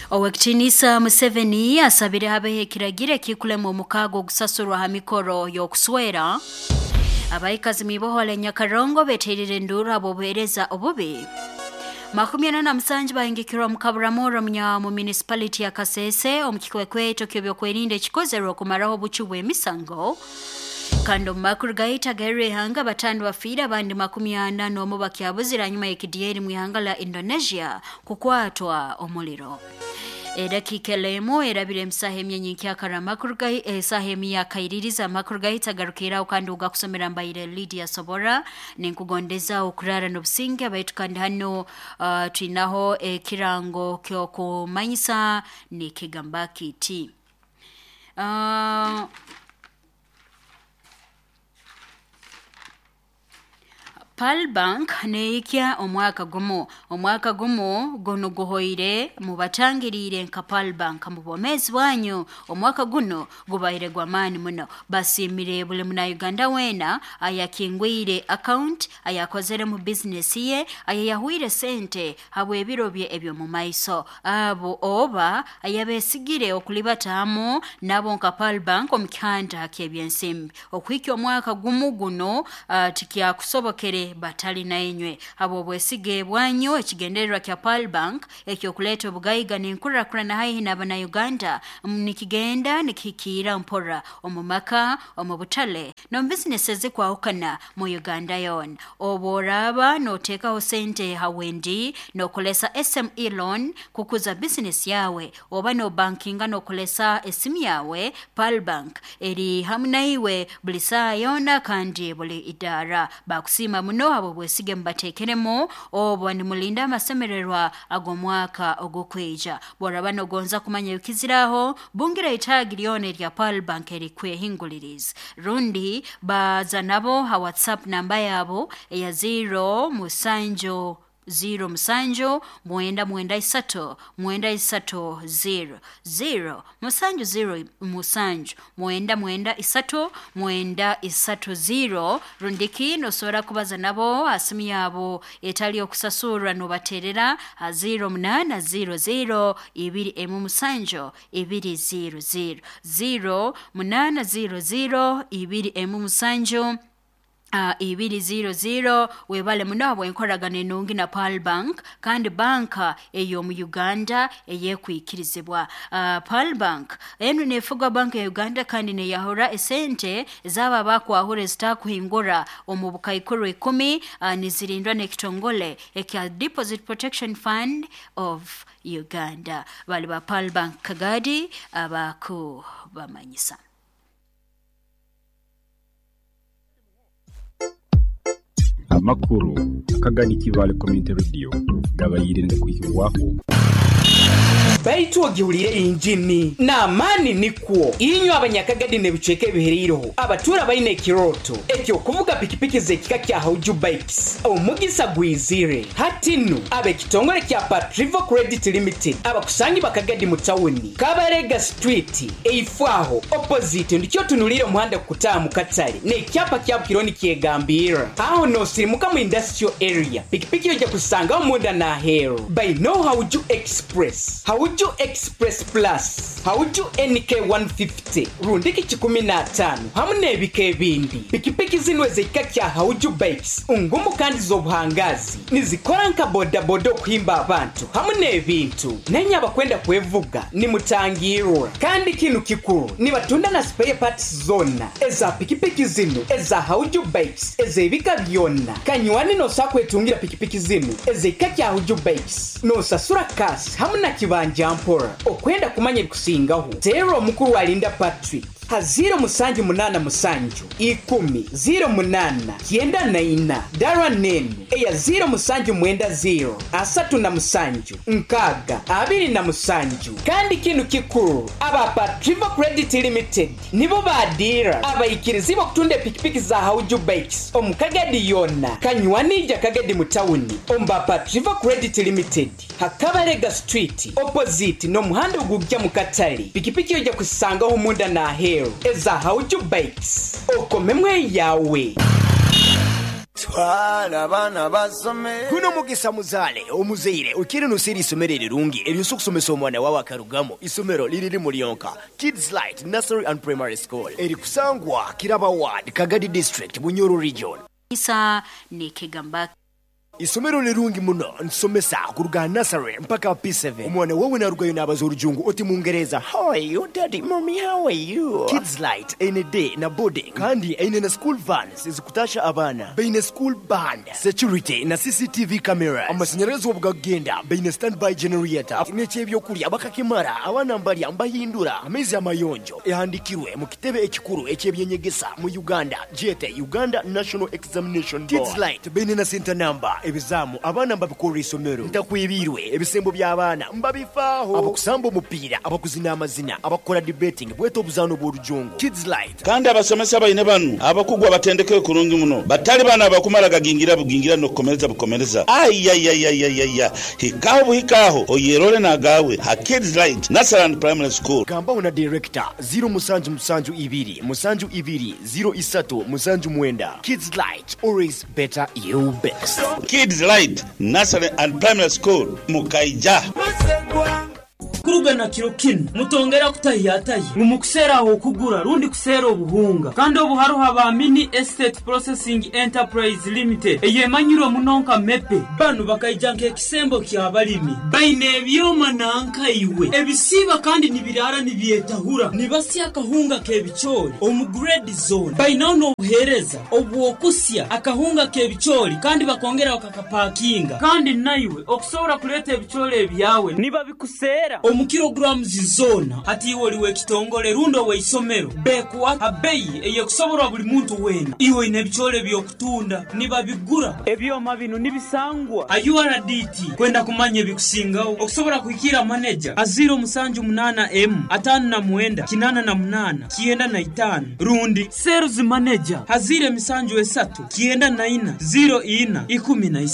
Owekitinisa Museveni asabire habehe kiragire kikule mu mukago gusasurwa ha mikoro y'okuswera abayikazi mibohole Nyakarongo beterire nduru abobereza obubi 47 bahingikirwa mu Kaburamoro mu municipality ya Kasese omukikwekwe Tokyo byokwerinda ekikozero kumaraho bucu bw'emisango kando makuru gaita gere hanga batanu bafira bandi 40 no mubakyabuzira nyuma y'ekidiyeri mu ihanga la Indonesia kukwatwa omuliro dakika lemo erabire msahemye nyinkia karamakuru gai sahemi ya kaiririza makuru gai tagarukira ukandi ugakusomera mbaire Lydia Sobora nenkugondeza ukurara n'obusinge abayitukandi hano twinaho kirango kyo kumanyisa ni kigamba kiti Pal Bank neikya omwaka gumo gono guhoire mu batangirire nka Pal Bank mu bomezi wanyu omwaka guno gubaire gwamani muno basimire bule muna Uganda wena ayakingwire account ayakozere mu business ye ayayahuire sente habwe birobye ebyo mu maiso abo oba ayabesigire okulibatamu nabo nka Pal Bank omukanda kebyensimbi okwikyo omwaka guno tikya kusobokere batali na enywe abo bwesige bwanyu ekigendererwa kya Pal Bank ekyo kuleta obugayiga n'enkurakura na haihi n'abana Uganda nikigenda nikikira mpora omumaka omubutale no business zikwahukana mu Uganda yon oboraba noteka sente hawendi no kolesa SME loan kukuza business yawe oba no bankinga no kolesa esimu yawe Pal Bank eri hamna iwe bulisa yona kandi buli idara bakusima muno abo bwesige mbatekeremo obo ni mulinda amasemererwa agomwaka ogokweja borabano gonza kumanya yukiziraho bungira itagirione lya Pal Bank erikwe hinguliriz rundi baza nabo ha WhatsApp namba yabo ya 0 musanjo 0 musanjo mwenda isato 0 musanjo 0 musanjo mwenda isato 0 rundiki no sora kubaza nabo asimi yabo etali okusasura no baterera 0800 ibiri emu musanjo ibiri 0 ibiri emu musanjo 200 webale munabo enkoragane nungi na Pal Bank kandi banka eyo mu Uganda eyekwikirizibwa Pal Bank enu nefuga bank ya Uganda kandi ne yahora esente zaba bakwahura zitakuhingura omubuka ikuru 10 nizirindwa nekitongole ekya Deposit Protection Fund of Uganda bali ba Pal Bank kagadi abaku bamanyisa amakuru akagani kibale community radio gabayirinde kwishyurwaho baitu ogihurire injini na mani nikwo inyo abanyakagadi ne biceke biheriroho abatura baine kiroto ekyo kuvuga pikipiki zekika kya Hauju Bikes omugisa gwizire hatinu abe kitongole kya Patrivo Credit Limited abakusangi bakagadi mu tawuni Kabarega Street eifwaho opposite ndikyo tunulire muhanda kutamu katali ne kyapa kya kironi kyegambira aho no sirimuka mu industrial area pikipiki yoja kusanga omunda na hero by no Hauju Express Hauju Express Plus Hauju NK 150 rundiki 15 hamune bike bindi pikipiki zinwe zekakya Hauju Bikes ungumu kandi zobuhangazi nizikora nka boda bodo kuhimba abantu hamune bintu nenya abakwenda kwevuga ni mutangirura kandi kinu kikuru ni batunda na spare parts zona eza pikipiki zinu eza Hauju Bikes eze bika byonna kanywani no sakwetungira pikipiki zinu eze kakya Hauju Bikes no sasura cash hamuna kibanja mpora okwenda kumanya kusingaho zero mukuru walinda Patrick haziro musanju munana musanju 10 kienda na ina darwa nenu eya 0 musanju mwenda 0 asatu na musanju nkaga abiri na musanju kandi kinu kikuru aba Patrivo Credit Limited nibo badira abayikirizibo kutunde pikipiki za Hauju Bikes omukagadi yona kanywani kagadi mutawuni omba Patrivo Credit Limited Hakabarega Street opposite no muhanda ugugya mukatali pikipiki yoja kusangaho munda na hero eza Hauju Bikes okomemwe yawe twala bana basome kuno mugisa muzale omuzeire ukiri nusiri isomero rirungi eriyo kusomesa omwana wawe akarugamo isomero liriri muri yonka Kids Light Nursery and Primary School eri kusangwa Kiraba Ward Kagadi District Bunyoro Region isa ni Kigamba isomero lerungi muno nsomesa kuruga nursery mpaka P7 omwana wawe narugayo nabaza urujungu oti mungereza how are you daddy mommy how are you Kids Light any day na boarding kandi aine na school vans zikutasha abana baina school band security na CCTV camera amasinyarazo obugagenda baina standby generator nechebyo kuri abakakimara abana mbali ambahindura amezi amayonjo ehandikirwe mu kitebe ekikuru ekyebyenyegesa mu Uganda JT Uganda National Examination Board Kids Light baina na center number ebizamu abana mbabikora isomero ndakwibirwe ebisembo by'abana mbabifaho abakusamba omupira abakuzina amazina abakora debating bweto buzano bw'orujungu Kids Light kandi abasomesa bayine banu abakugwa batendeke kurungi muno batali bana abakumara gagingira bugingira no komereza ayayayayaya hikaho oyerole nagawe ha Kids Light Nursery and Primary School gamba una director 0 musanju 0 Kids Light always better you best Kids Light Nursery and Primary School Mukaija kuruga na kirokino mutongera kutahiyataye mukusera aho kugura rundi kusera obuhunga kandi obuharuha ba Mini Estate Processing Enterprise Limited eyemanyiro munonka mepe banu bakayijanka ekisembo kyabalimi baine ebyoma nanka iwe ebisiba kandi nibirara nibyetahura nibasi akahunga kebichori omugrade zone bainono obuhereza obwokusya akahunga kebichori kandi bakongera bakakapakinga kandi naiwe okusobora kuleta ebichori ebyawe niba bikusera omukilograms zona ati woliwe kitongole rundo we isomero bekwa abeyi eyekusobora buli muntu wena iwe nebichole byokutunda niba bigura ebyoma bino nibisangwa URDT kwenda kumanya bikusingaho okusobora kuikira manager aziro musanju 8M 5 8 9 rundi sales manager hazire misanju 3 9 0 10